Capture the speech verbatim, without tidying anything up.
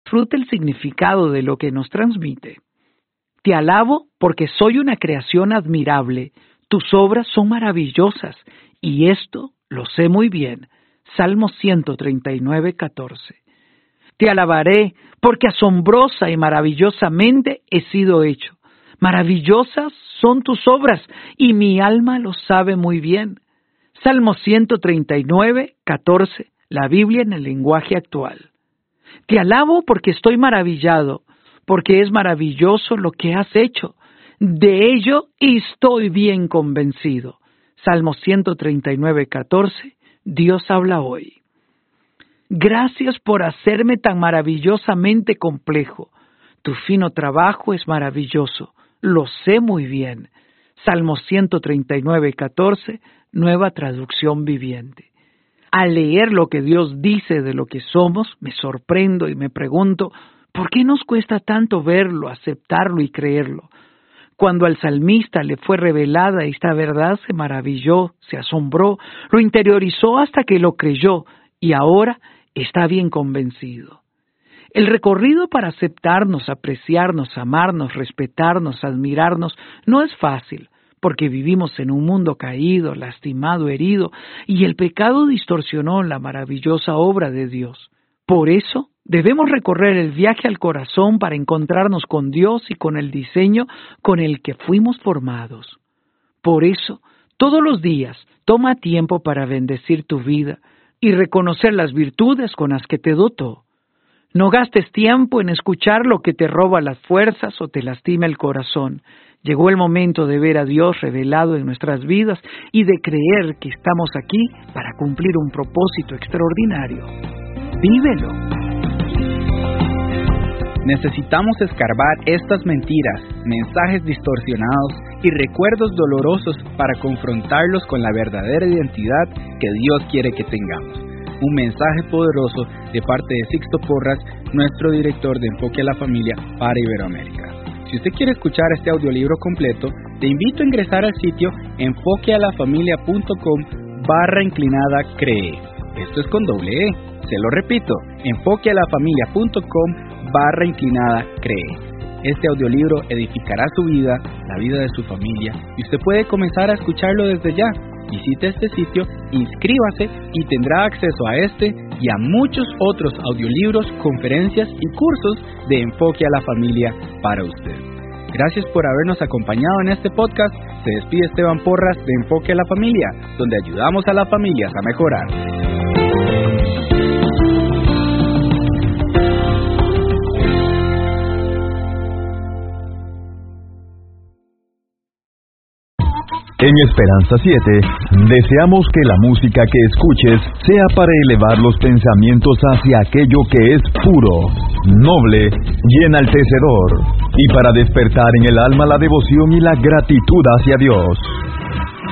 disfrute el significado de lo que nos transmite. Te alabo porque soy una creación admirable. Tus obras son maravillosas, y esto lo sé muy bien. Salmo ciento treinta y nueve, catorce. Te alabaré porque asombrosa y maravillosamente he sido hecho. Maravillosas son tus obras, y mi alma lo sabe muy bien. Salmo ciento treinta y nueve, catorce, la Biblia en el lenguaje actual. Te alabo porque estoy maravillado, porque es maravilloso lo que has hecho. De ello estoy bien convencido. Salmo ciento treinta y nueve, catorce, Dios habla hoy. Gracias por hacerme tan maravillosamente complejo. Tu fino trabajo es maravilloso, lo sé muy bien. Salmo ciento treinta y nueve, catorce, Nueva Traducción Viviente. Al leer lo que Dios dice de lo que somos, me sorprendo y me pregunto, ¿por qué nos cuesta tanto verlo, aceptarlo y creerlo? Cuando al salmista le fue revelada esta verdad, se maravilló, se asombró, lo interiorizó hasta que lo creyó y ahora está bien convencido. El recorrido para aceptarnos, apreciarnos, amarnos, respetarnos, admirarnos, no es fácil, porque vivimos en un mundo caído, lastimado, herido, y el pecado distorsionó la maravillosa obra de Dios. Por eso, debemos recorrer el viaje al corazón para encontrarnos con Dios y con el diseño con el que fuimos formados. Por eso, todos los días, toma tiempo para bendecir tu vida y reconocer las virtudes con las que te dotó. No gastes tiempo en escuchar lo que te roba las fuerzas o te lastima el corazón. Llegó el momento de ver a Dios revelado en nuestras vidas y de creer que estamos aquí para cumplir un propósito extraordinario. ¡Vívelo! Necesitamos escarbar estas mentiras, mensajes distorsionados y recuerdos dolorosos para confrontarlos con la verdadera identidad que Dios quiere que tengamos. Un mensaje poderoso de parte de Sixto Porras, nuestro director de Enfoque a la Familia para Iberoamérica. Si usted quiere escuchar este audiolibro completo, te invito a ingresar al sitio enfoquealafamilia.com barra inclinada cree. Esto es con doble E. Se lo repito, enfoquealafamilia.com barra inclinada cree. Este audiolibro edificará su vida, la vida de su familia, y usted puede comenzar a escucharlo desde ya. Visite este sitio, inscríbase y tendrá acceso a este y a muchos otros audiolibros, conferencias y cursos de Enfoque a la Familia para usted. Gracias por habernos acompañado en este podcast. Se despide Esteban Porras de Enfoque a la Familia, donde ayudamos a las familias a mejorar. En Esperanza siete, deseamos que la música que escuches sea para elevar los pensamientos hacia aquello que es puro, noble y enaltecedor, y para despertar en el alma la devoción y la gratitud hacia Dios.